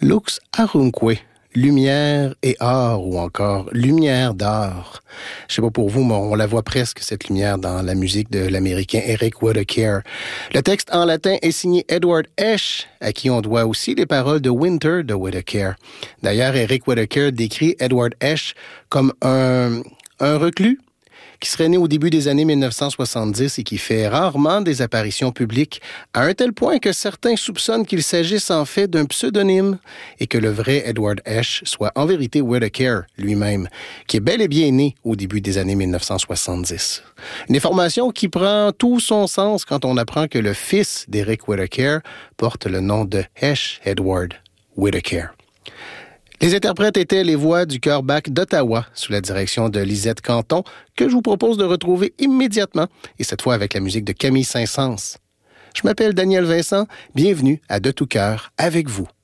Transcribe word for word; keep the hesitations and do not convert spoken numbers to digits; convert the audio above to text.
Lux Arunque, lumière et or, ou encore lumière d'or. Je sais pas pour vous, mais on la voit presque, cette lumière, dans la musique de l'Américain Eric Whitacre. Le texte en latin est signé Edward Esch, à qui on doit aussi les paroles de Winter de Whitacre. D'ailleurs, Eric Whitacre décrit Edward Esch comme un, un reclus qui serait né au début des années dix-neuf cent soixante-dix et qui fait rarement des apparitions publiques, à un tel point que certains soupçonnent qu'il s'agisse en fait d'un pseudonyme et que le vrai Edward Esch soit en vérité Whitacre lui-même, qui est bel et bien né au début des années dix-neuf cent soixante-dix. Une information qui prend tout son sens quand on apprend que le fils d'Eric Whitacre porte le nom de Esch Edward Whitacre. Les interprètes étaient les voix du chœur Bach d'Ottawa, sous la direction de Lisette Canton, que je vous propose de retrouver immédiatement, et cette fois avec la musique de Camille Saint-Saëns. Je m'appelle Daniel Vincent, bienvenue à De tout cœur avec vous.